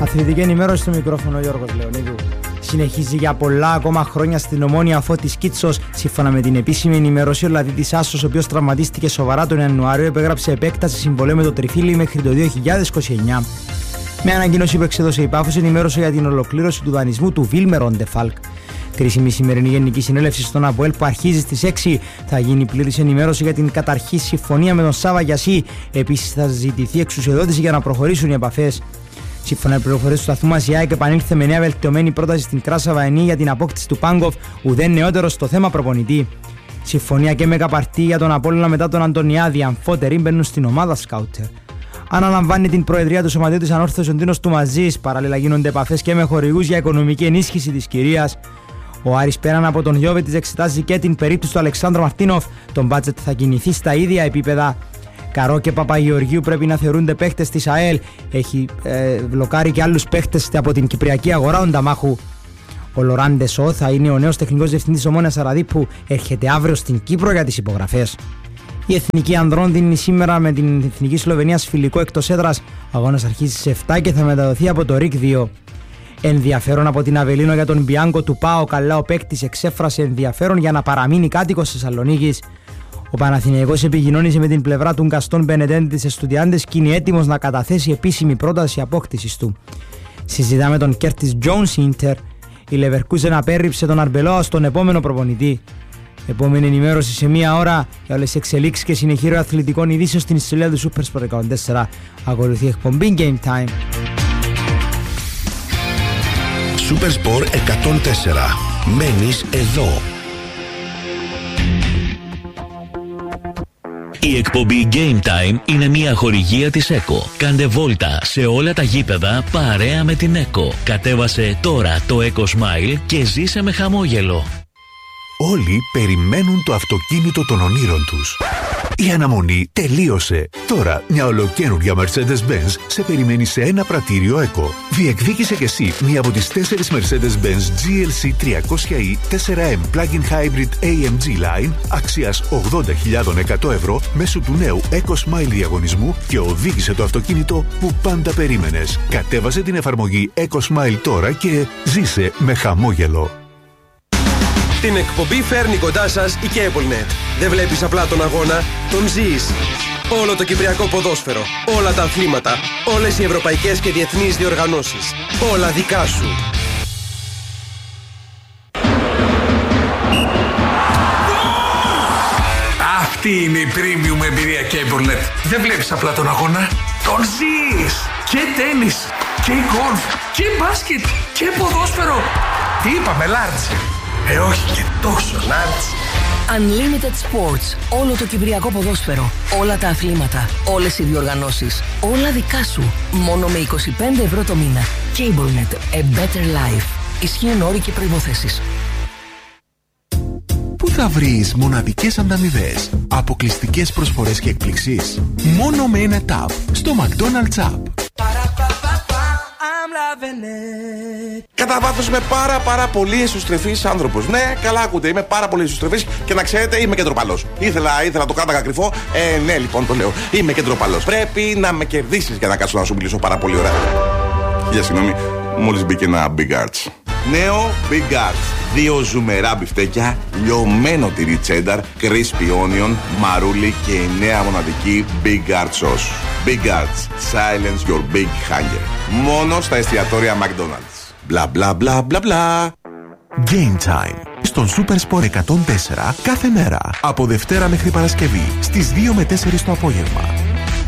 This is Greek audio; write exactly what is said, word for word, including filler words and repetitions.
Αθλητική ενημέρωση στο μικρόφωνο Γιώργος Λεωνίδου. Συνεχίζει για πολλά ακόμα χρόνια στην Ομόνια Φώτης Κίτσος. Σύμφωνα με την επίσημη ενημέρωση, ο Λαδίτης Άσος, ο οποίος τραυματίστηκε σοβαρά τον Ιανουάριο, επέγραψε επέκταση συμβολαίου με το Τριφύλι μέχρι το δύο χιλιάδες είκοσι εννιά. Με ανακοίνωση που εξέδωσε η Πάφος, ενημέρωσε για την ολοκλήρωση του δανεισμού του Βίλμερ Οντεφάλκ. Κρίσιμη σημερινή γενική συνέλευση στον ΑΠΟΕΛ που αρχίζει στις έξι. Θα γίνει πλήρης ενημέρωση για την καταρχή συμφωνία με τον Σάβα Γιασί. Επίσης θα ζητηθεί εξουσιοδότηση για να προχωρήσουν οι επαφές. Σύμφωνα με πληροφορίες του σταθμού μας, η ΑΕΚ επανήλθε με νέα βελτιωμένη πρόταση στην Κράσα Βαενή για την απόκτηση του Πάγκοφ, ουδέν νεότερο στο θέμα προπονητή. Συμφωνία και μεγαπαρτί για τον Απόλλωνα μετά τον Αντωνιάδη. Αμφότεροι μπαίνουν στην ομάδα σκάουτερ. Αναλαμβάνει την προεδρία του Σωματείου της Ανόρθωσης ο Ντίνος Τουμαζής. Παράλληλα γίνονται επαφές και με χορηγούς για οικονομική ενίσχυση της κυρίας. Ο Άρης πέραν από τον Γιώβετιτς εξετάζει και την περίπτωση του Αλεξάνδρου Μαρτίνοφ. Το μπάτζετ θα κινηθεί στα ίδια επίπεδα. Καρό και Παπαγεωργίου πρέπει να θεωρούνται παίχτες της ΑΕΛ. Έχει ε, βλοκάρει και άλλους παίχτες από την Κυπριακή αγορά ο Νταμάχου. Ο Λοράντε Σο θα είναι ο νέος τεχνικός διευθυντής της Ομόνοιας Αραδί που έρχεται αύριο στην Κύπρο για τις υπογραφές. Η Εθνική Ανδρών δίνει σήμερα με την Εθνική Σλοβενίας φιλικό εκτός έδρας. Ο αγώνας αρχίζει στις επτά και θα μεταδοθεί από το ΡΙΚ δύο. Ενδιαφέρον από την Αβελίνο για τον Μπιάνκο του ΠΑΟ. Καλά ο παίκτης εξέφρασε ενδιαφέρον για να παραμείνει κάτοικος της Θεσσαλονίκης. Ο Παναθηναϊκός επικοινώνησε με την πλευρά του Γκαστόν Μπενετέντη της Εστουδιάντες και είναι έτοιμος να καταθέσει επίσημη πρόταση απόκτησης του. Συζητάμε τον Κέρτις Τζόουνς Ίντερ. Η Leverkusen απέρριψε τον Αρμπελόα στον επόμενο προπονητή. Επόμενη ενημέρωση σε μία ώρα για όλες τις εξελίξεις και συνεχείριο αθλητικών ειδήσεων στην ιστορία του Supersport εκατόν τέσσερα. Ακολουθεί εκπομπή Game Time. Supersport εκατόν τέσσερα. Μένεις εδώ. Η εκπομπή Game Time είναι μια χορηγία της ΕΚΟ. Κάντε βόλτα σε όλα τα γήπεδα παρέα με την ΕΚΟ. Κατέβασε τώρα το ECO Smile και ζήσε με χαμόγελο. Όλοι περιμένουν το αυτοκίνητο των ονείρων τους. Η αναμονή τελείωσε. Τώρα μια ολοκαίνουργια Mercedes-Benz σε περιμένει σε ένα πρατήριο ΕΚΟ. Διεκδίκησε κι εσύ μία από τις τέσσερις Mercedes-Benz τζι ελ σι τριακόσια ι φορ εμ Plug-in Hybrid έι εμ τζι Line αξίας ογδόντα χιλιάδες εκατό ευρώ μέσω του νέου ECO Smile διαγωνισμού και οδήγησε το αυτοκίνητο που πάντα περίμενες. Κατέβασε την εφαρμογή ECO Smile τώρα και ζήσε με χαμόγελο. Την εκπομπή φέρνει κοντά σας η CableNet. Δεν βλέπεις απλά τον αγώνα, τον ζεις. Όλο το κυπριακό ποδόσφαιρο, όλα τα αθλήματα, όλες οι ευρωπαϊκές και διεθνείς διοργανώσεις. Όλα δικά σου. Αυτή είναι η premium εμπειρία CableNet. Δεν βλέπεις απλά τον αγώνα, τον ζεις. Και τένις, και γκολφ, και μπάσκετ, και ποδόσφαιρο. Τι είπαμε, large? Ε, όχι και τόσο large. Unlimited Sports. Όλο το κυπριακό ποδόσφαιρο. Όλα τα αθλήματα. Όλες οι διοργανώσεις. Όλα δικά σου. Μόνο με είκοσι πέντε ευρώ το μήνα. CableNet. A better life. Ισχύουν όροι και προϋποθέσεις. Πού θα βρεις μοναδικές ανταμοιβές, αποκλειστικές προσφορές και εκπληξίες? Μόνο με ένα tap στο McDonald's App. Κατά βάθος είμαι πάρα πάρα πολύ εσωστρεφής άνθρωπος. Ναι, καλά ακούτε, είμαι πάρα πολύ εσωστρεφής και να ξέρετε είμαι κεντροπαλός. Ήθελα, ήθελα το κράταγα κρυφό. Ε, ναι, λοιπόν, το λέω. Είμαι κεντροπαλός. Πρέπει να με κερδίσεις για να κάτσω να σου μιλήσω πάρα πολύ ωραία. Για συγγνώμη, μόλις μπήκε ένα Big Arts. Νέο Big Arts. Δύο ζουμερά μπιφτέκια, λιωμένο τυρί τσένταρ, crispy onion, μαρούλι και η νέα μοναδική Big Arts sauce. Big Arts. Silence your big hunger. Μόνο στα εστιατόρια McDonald's. Μπλα μπλα μπλα μπλα μπλα. Game Time στον Supersport εκατόν τέσσερα κάθε μέρα από Δευτέρα μέχρι Παρασκευή στις δύο με τέσσερις το απόγευμα.